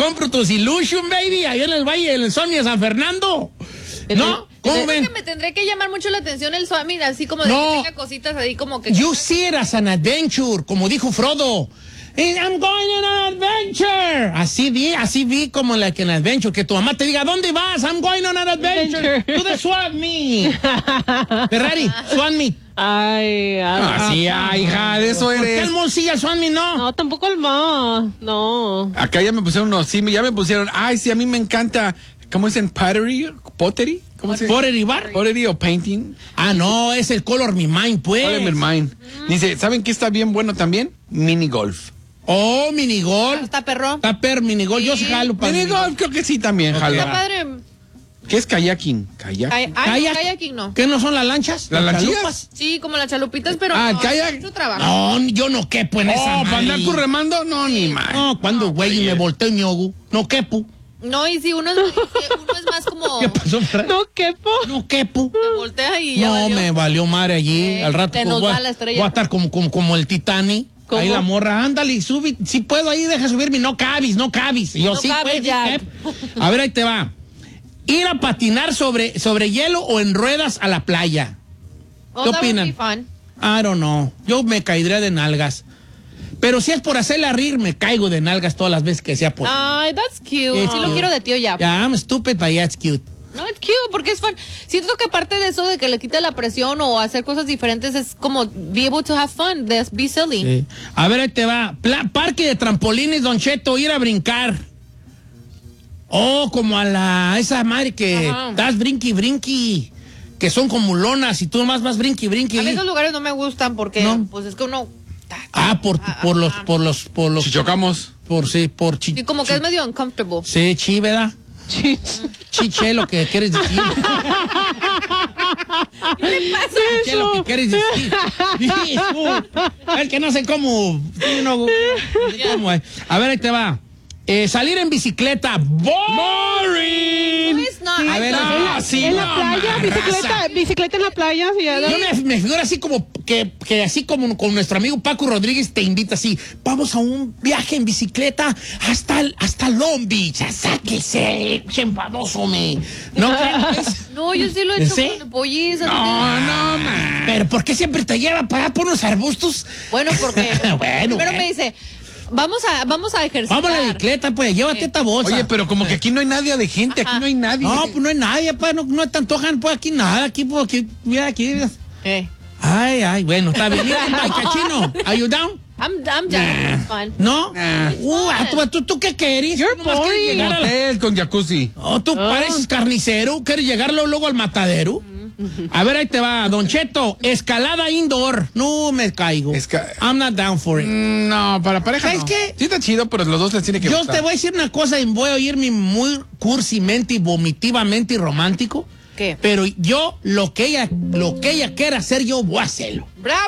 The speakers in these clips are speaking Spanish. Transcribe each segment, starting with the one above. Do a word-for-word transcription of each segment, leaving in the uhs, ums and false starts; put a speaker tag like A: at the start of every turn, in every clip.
A: compro tus Illusion, baby, ahí en el Valle del Sol y en San Fernando. ¿No? ¿Cómo ven?
B: Que me tendré que llamar mucho la atención el Swami, así como de
A: no.
B: que tenga cositas ahí como que...
A: You see it as an adventure, como dijo Frodo. I'm going on an adventure. Así vi, así vi como la que en adventure, que tu mamá te diga, ¿dónde vas? I'm going on an adventure. To the swap me. Ferrari, swap me.
C: Ay, ay,
D: ah, sí, ay, hija, de eso eres.
A: ¿Por qué el mall sí, el swap me no?
C: No, tampoco el mall, no.
D: Acá ya me pusieron unos, sí, ya me pusieron, ay, sí, a mí me encanta, ¿cómo dicen? Pottery, pottery, ¿cómo se dice?
A: Pottery bar.
D: Pottery o painting.
A: Ah, no, es el Color Me Mind, pues.
D: Color Me Mind. Dice, ¿saben qué está bien bueno también? Mini golf.
A: Oh, minigolf.
B: Está perro.
A: Está perro, minigolf.
B: Sí.
A: Yo sí jalo para
D: Mini golf creo que sí también, jalo.
B: Está padre.
D: ¿Qué es kayaking? Kayak.
B: Ay, ay, kayaking no.
A: ¿Qué no son las lanchas?
D: ¿Las lanchillas?
A: chalupas?
B: Sí, como las chalupitas, pero
D: Ah,
B: no,
D: kayak.
B: es mucho trabajo.
A: No, yo no quepo en esa
D: Oh, ¿para
A: madre.
D: andar tú remando? No, ni más.
A: No, cuando güey me volteo y me hago. No quepo.
B: No, y si uno es, uno es más como...
A: ¿Qué pasó, Fran?
C: No quepo.
A: No quepo.
B: Se voltea y ya
A: No,
B: valió.
A: me valió madre allí.
B: Eh,
A: Al rato
B: te
A: pues,
B: nos
A: voy,
B: va
A: a-
B: la estrella.
A: voy a estar como, como, como el Titanic.
C: ¿Cómo?
A: Ahí la morra, ándale, sube. Si puedo ahí, deja subirme. No cabis, no cabis. Y yo
B: No
A: sí,
B: cabes,
A: pues, sí,
B: Jack.
A: quep. A ver, ahí te va. Ir a patinar sobre, sobre hielo o en ruedas a la playa.
B: Oh,
A: ¿Qué
B: that would
A: opinan?
B: be fun.
A: I don't know. Yo me caería de nalgas. Pero si es por hacerla rir, me caigo de nalgas todas las veces que sea por...
B: Ay, that's cute.
A: It's
B: Sí lo
A: cute.
B: quiero de tío ya.
A: Yeah, I'm stupid, but yeah, it's cute.
B: No, it's cute porque es fun. Siento que aparte de eso de que le quita la presión o hacer cosas diferentes es como be able to have fun, de be silly.
A: Sí. A ver, ahí te va. Pla- parque de trampolines, Don Cheto, ir a brincar. Oh, como a la... esa madre que
B: Ajá.
A: das brinqui, brinqui. Que son como lonas y tú nomás vas brinqui, brinqui.
B: A mí esos lugares no me gustan porque
A: No.
B: pues es que uno...
A: Ah, por, por los... por los... por los...
D: Si chocamos.
A: por sí, por chi...
B: Y como que es medio uncomfortable.
A: Sí, chi, ¿verdad? Chiche, lo que quieres decir.
B: ¿Qué le pasa?
A: ¿Qué es lo que quieres decir? Hijo, es que no sé cómo. No, no sé cómo es. A ver, ahí te va. Eh, salir en bicicleta. ¡Boring!
B: No, it's not.
A: A ver,
D: no,
A: no,
D: sí,
C: En
D: no,
C: la playa,
D: man,
C: bicicleta,
D: raza.
C: bicicleta en la playa. Sí, ya,
A: Yo me, me figuro así como que, que así como con nuestro amigo Paco Rodríguez te invita así. Vamos a un viaje en bicicleta hasta, el- hasta Long Beach. Sáquese, qué enfadoso me. ¿No crees?
B: No, yo sí lo he hecho
A: ¿Sí?
B: con polliza.
D: No, no, man.
A: Pero ¿por qué siempre te lleva para allá por unos arbustos?
B: Bueno, porque
A: Bueno,
B: primero
A: bueno.
B: me dice, vamos a, vamos a ejercitar.
A: Vamos a la bicicleta, pues, llévate esta bolsa.
D: Oye, pero como que aquí no hay nadie de gente, aquí no hay nadie.
A: No, pues no hay nadie, pues, no, no te antojan, pues, aquí nada, aquí, pues, aquí, mira, aquí.
B: Eh,
A: Ay, ay, bueno, está bien. Mira, ay, cachino, are you down?
B: I'm, I'm down. It's fun.
A: ¿No?
D: Nah.
A: Uh, ah, ¿tú, tú, ¿tú qué querés?
C: You're
A: Tú nomás quieres
C: boring.
A: llegar a la-
D: Hotel con jacuzzi.
A: Oh, tú pareces carnicero, ¿quieres llegar luego, luego al matadero? A ver, ahí te va, Don Cheto, escalada indoor. No me caigo.
D: Esca-
A: I'm not down for it.
D: Mm, No, para pareja
A: ¿Sabes
D: no.
A: qué?
D: Sí está chido, pero los dos les tiene que
A: Yo
D: gustar.
A: te voy a decir una cosa y voy a oírme muy cursimente y vomitivamente y romántico.
B: ¿Qué?
A: Pero yo, lo que ella, lo que ella quiera hacer, yo voy a hacerlo.
B: ¡Bravo!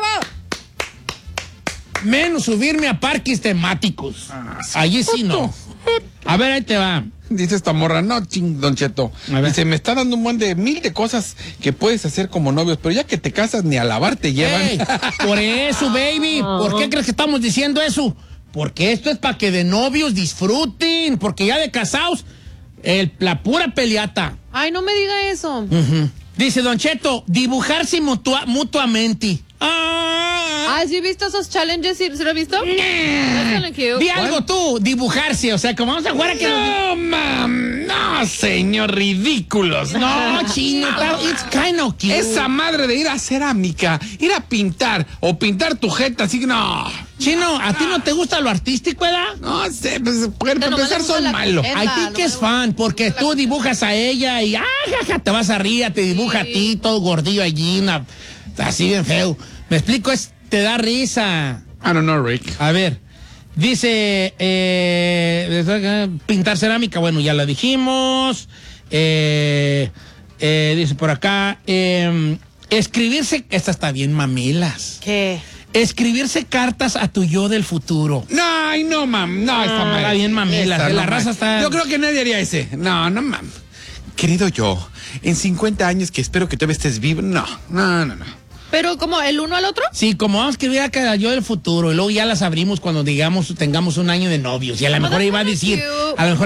A: Menos subirme a parques temáticos.
D: Ah, sí.
A: Allí sí no. A ver, ahí te va.
D: Dice esta morra, no, ching, Don Cheto.
A: A ver.
D: Dice, me está dando un buen de mil de cosas que puedes hacer como novios, pero ya que te casas ni a lavar te llevan.
A: Ey, por eso, baby. ¿Por qué crees que estamos diciendo eso? Porque esto es para que de novios disfruten. Porque ya de casados, el- la pura peleata.
B: Ay, no me diga eso.
A: Ujú. Dice Don Cheto, dibujarse mutua- mutuamente. Ah,
B: Ah, ¿sí he visto esos challenges? ¿Sí, ¿sí lo he visto? That's kinda cute.
A: di algo tú, dibujarse. O sea, como vamos a jugar a que nos-
D: No, mam, no, señor, ridículos.
A: No, chino, está- it's kind of cute.
D: Esa madre de ir a cerámica, ir a pintar o pintar tu jeta, así que no.
A: Chino, ¿a ti no te gusta lo artístico, verdad?
D: No sé, pues, para
B: Pero nomás
D: empezar
B: le gusta
D: son
B: la
D: malos.
B: jeta.
A: I think
B: no
A: es
B: me
A: fan, porque tú dibujas a ella y ah, jaja, te vas a rir, te dibuja
B: Sí.
A: a ti, todo gordillo allí, una- así bien feo. Me explico, es, te da risa.
D: I don't know, Rick.
A: A ver, dice, eh, pintar cerámica, bueno, ya la dijimos. Eh, eh, dice por acá, eh, escribirse, esta está bien mamilas.
B: ¿Qué?
A: Escribirse cartas a tu yo del futuro.
D: No, ay, no, mam, no, está mal.
A: está bien mamila,
D: Esa,
A: la
D: no,
A: raza
D: mam.
A: está-
D: Yo creo que nadie haría ese. No, no, mam. Querido yo, en cincuenta años que espero que todavía estés vivo, no, no, no, no.
B: ¿Pero como el uno al otro?
A: Sí, como vamos a escribir acá yo del futuro y luego ya las abrimos cuando digamos tengamos un año de novios y a lo mejor
B: that's
A: iba a
B: kinda
A: decir,
B: cute.
A: a lo mejor